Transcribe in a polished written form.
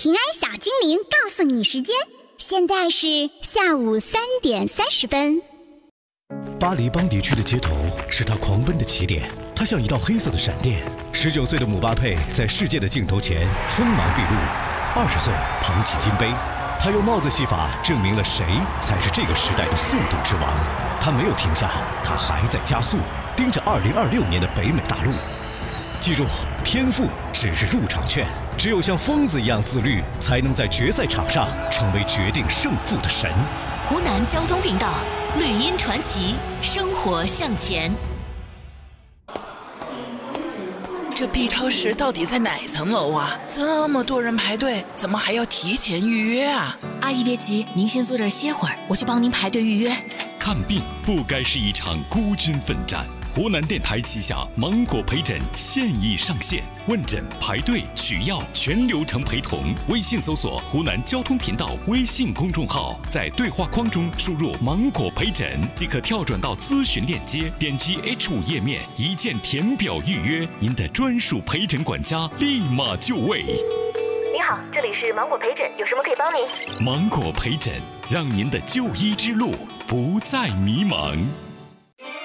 平安小精灵告诉你时间，现在是下午3点30分。 巴黎邦迪区的街头是他狂奔的起点，他像一道黑色的闪电。19岁的姆巴佩在世界的镜头前锋芒毕露，20岁捧起金杯，他用帽子戏法证明了谁才是这个时代的速度之王。他没有停下，他还在加速，盯着2026年的北美大陆。记住，天赋只是入场券，只有像疯子一样自律，才能在决赛场上成为决定胜负的神。 湖南交通频道，绿茵传奇，生活向前。 这 B 超市到底在哪层楼啊？这么多人排队，怎么还要提前预约啊？ 阿姨别急，您先坐这儿歇会儿，我去帮您排队预约。 看病不该是一场孤军奋战。湖南电台旗下芒果陪诊现已上线，问诊、排队、取药全流程陪同。微信搜索湖南交通频道微信公众号，在对话框中输入芒果陪诊即可跳转到咨询链接，点击 H5 页面一键填表预约，您的专属陪诊管家立马就位。 你好，这里是芒果陪诊，有什么可以帮您？ 芒果陪诊，让您的就医之路不再迷茫。